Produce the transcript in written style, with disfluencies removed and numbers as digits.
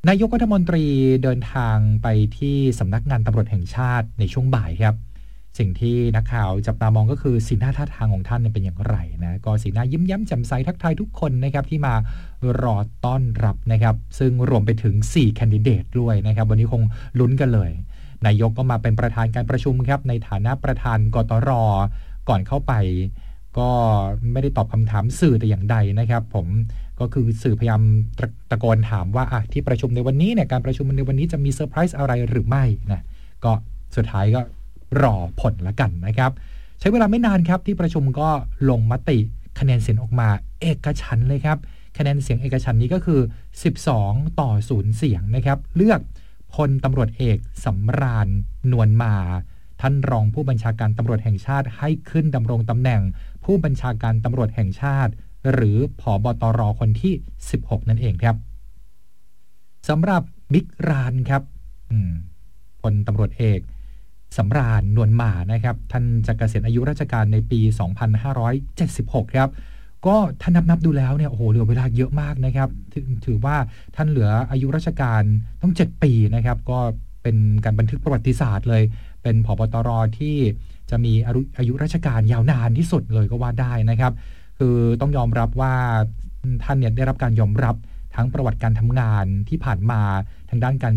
นายกรัฐมนตรีเดินทางไปที่สำนักงานตำรวจแห่งชาติในช่วงบ่ายครับสิ่งที่นักข่าวจับตามองก็คือสีหน้าท่าทางของท่านเป็นอย่างไรนะก็สีหน้ายิ้มแย้มแจ่มใสทักทายทุกคนนะครับที่มารอต้อนรับนะครับซึ่งรวมไปถึง4แคนดิเดตด้วยนะครับวันนี้คงลุ้นกันเลยนายกก็มาเป็นประธานการประชุมครับในฐานะประธานกตร.ก่อนเข้าไปก็ไม่ได้ตอบคำถามสื่อแต่อย่างใดนะครับผมก็คือสื่อพยายามตะโกนถามว่าที่ประชุมในวันนี้เนี่ยการประชุมในวันนี้จะมีเซอร์ไพรส์อะไรหรือไม่นะก็สุดท้ายก็รอผลละกันนะครับใช้เวลาไม่นานครับที่ประชุมก็ลงมติคะแนนเสียงออกมาเอกฉันท์เลยครับคะแนนเสียงเอกฉันท์นี้ก็คือ12-0เสียงนะครับเลือกพลตำรวจเอกสำราญนวลมาท่านรองผู้บัญชาการตำรวจแห่งชาติให้ขึ้นดำรงตำแหน่งผู้บัญชาการตำรวจแห่งชาติหรือผบตร.คนที่16นั่นเองครับสำหรับบิ๊กรานครับพลตำรวจเอกสำราญนวลมานะครับท่านจะเกษียณอายุราชการในปี2576ครับก็ท่านนับดูแล้วเนี่ยโอ้โหเหลือเวลาเยอะมากนะครับถือว่าท่านเหลืออายุราชการต้อง7ปีนะครับก็เป็นการบันทึกประวัติศาสตร์เลยเป็นผบตร.ที่จะมีอายุราชการยาวนานที่สุดเลยก็ว่าได้นะครับคือต้องยอมรับว่าท่านเนี่ยได้รับการยอมรับทั้งประวัติการทำงานที่ผ่านมาทางด้านการ